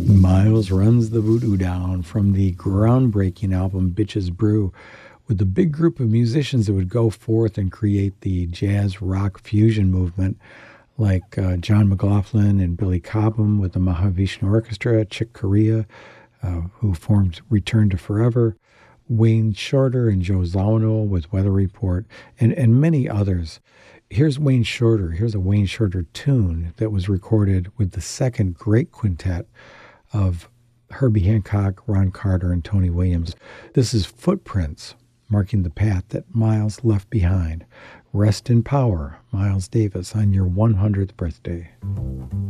Miles runs the voodoo down from the groundbreaking album Bitches Brew with a big group of musicians that would go forth and create the jazz rock fusion movement, like John McLaughlin and Billy Cobham with the Mahavishnu Orchestra, Chick Corea, who formed Return to Forever, Wayne Shorter and Joe Zawinul with Weather Report, and many others. Here's Wayne Shorter. Here's a Wayne Shorter tune that was recorded with the second great quintet of Herbie Hancock, Ron Carter, and Tony Williams. This is Footprints, marking the path that Miles left behind. Rest in power, Miles Davis, on your 100th birthday.